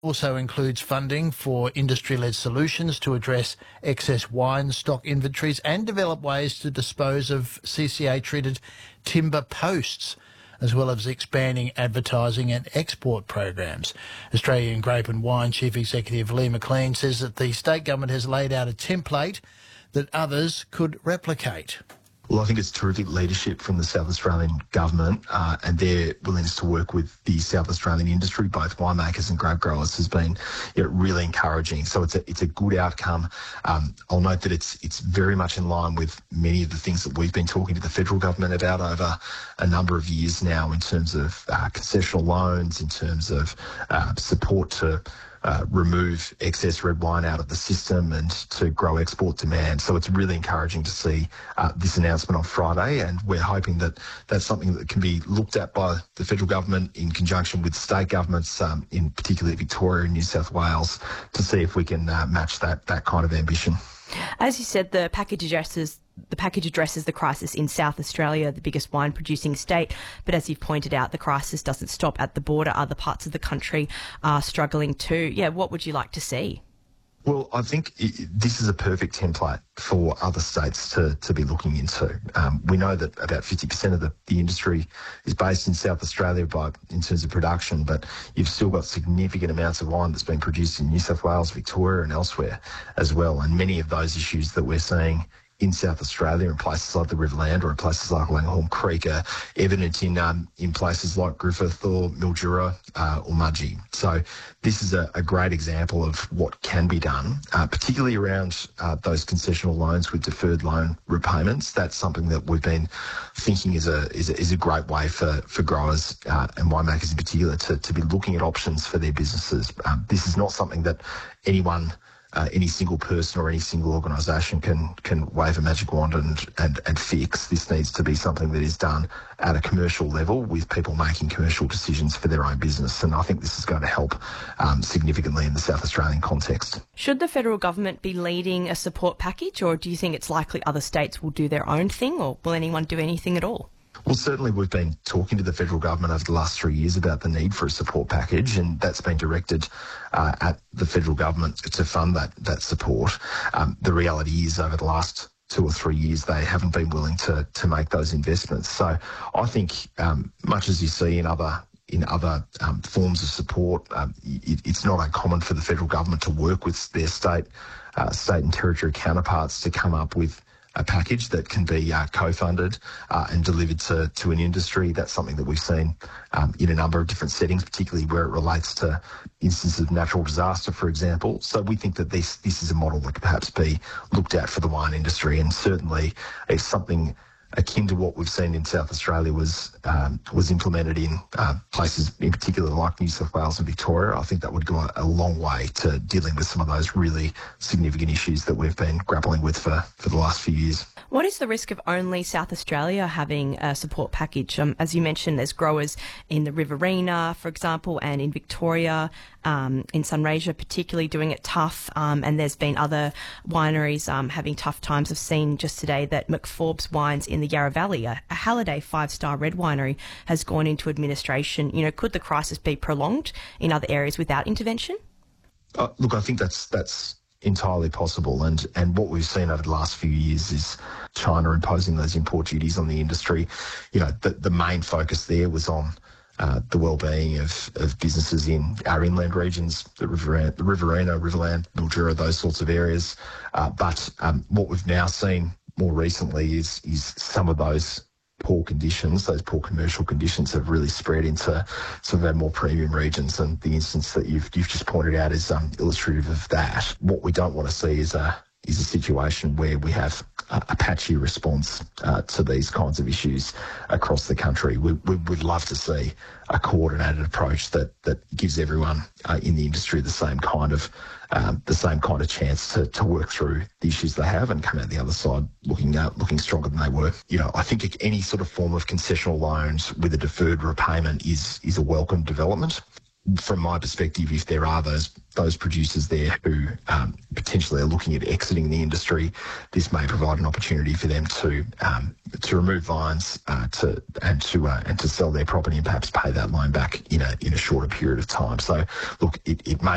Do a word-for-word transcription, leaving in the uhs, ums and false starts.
Also includes funding for industry-led solutions to address excess wine stock inventories and develop ways to dispose of C C A-treated timber posts, as well as expanding advertising and export programs. Australian Grape and Wine Chief Executive Lee McLean says that the state government has laid out a template that others could replicate. Well, I think it's terrific leadership from the South Australian government uh, and their willingness to work with the South Australian industry, both winemakers and grape growers, has been you know, really encouraging. So it's a it's a good outcome. Um, I'll note that it's it's very much in line with many of the things that we've been talking to the federal government about over a number of years now, in terms of uh, concessional loans, in terms of uh, support to Uh, remove excess red wine out of the system and to grow export demand. So it's really encouraging to see uh, this announcement on Friday, and we're hoping that that's something that can be looked at by the federal government in conjunction with state governments, um, in particularly Victoria and New South Wales, to see if we can uh, match that that kind of ambition. As you said, the package addresses the package addresses the crisis in South Australia, the biggest wine producing state. But as you've pointed out, the crisis doesn't stop at the border. Other parts of the country are struggling too. Yeah, what would you like to see? Well, I think it, this is a perfect template for other states to, to be looking into. Um, we know that about fifty percent of the, the industry is based in South Australia by, in terms of production, but you've still got significant amounts of wine that's been produced in New South Wales, Victoria and elsewhere as well. And many of those issues that we're seeing in South Australia, in places like the Riverland or in places like Langhorne Creek, are evident in um, in places like Griffith or Mildura uh, or Mudgee. So this is a, a great example of what can be done, uh, particularly around uh, those concessional loans with deferred loan repayments. That's something that we've been thinking is a is a, is a great way for for growers uh, and winemakers in particular to, to be looking at options for their businesses. Um, this is not something that anyone Uh, any single person or any single organisation can can wave a magic wand and, and, and fix. This needs to be something that is done at a commercial level with people making commercial decisions for their own business. And I think this is going to help um, significantly in the South Australian context. Should the federal government be leading a support package, or do you think it's likely other states will do their own thing, or will anyone do anything at all? Well, certainly we've been talking to the federal government over the last three years about the need for a support package, and that's been directed uh, at the federal government to fund that that support. Um, the reality is, over the last two or three years, they haven't been willing to to make those investments. So I think, um, much as you see in other in other um, forms of support, um, it, it's not uncommon for the federal government to work with their state, uh, state and territory counterparts to come up with a package that can be uh, co-funded uh, and delivered to, to an industry. That's something that we've seen um, in a number of different settings, particularly where it relates to instances of natural disaster, for example. So we think that this this is a model that could perhaps be looked at for the wine industry, and certainly if something akin to what we've seen in South Australia was um, was implemented in uh, places in particular like New South Wales and Victoria, I think that would go a, a long way to dealing with some of those really significant issues that we've been grappling with for, for the last few years. What is the risk of only South Australia having a support package? Um, as you mentioned, there's growers in the Riverina, for example, and in Victoria, um, in Sunraysia particularly, doing it tough. Um, and there's been other wineries um, having tough times. I've seen just today that McForbes Wines in the Yarra Valley, a, a Halliday five-star red winery, has gone into administration. You know, could the crisis be prolonged in other areas without intervention? Uh, look, I think that's that's entirely possible, and and what we've seen over the last few years is China imposing those import duties on the industry. You know, the the main focus there was on uh, the well-being of, of businesses in our inland regions, the Riverina, the Riverina, Riverland, Mildura, those sorts of areas. Uh, but um, what we've now seen more recently is is some of those poor conditions, those poor commercial conditions, have really spread into some of our more premium regions, and the instance that you've you've just pointed out is um, illustrative of that. What we don't want to see is a is a situation where we have a, a patchy response uh, to these kinds of issues across the country. We, we would love to see a coordinated approach that that gives everyone uh, in the industry the same kind of um, the same kind of chance to, to work through the issues they have and come out the other side looking uh, looking stronger than they were. You know, I think any sort of form of concessional loans with a deferred repayment is is a welcome development. From my perspective, if there are those those producers there who um, potentially are looking at exiting the industry, this may provide an opportunity for them to um, to remove vines uh, to and to uh, and to sell their property and perhaps pay that loan back in a in a shorter period of time. So, look, it, it may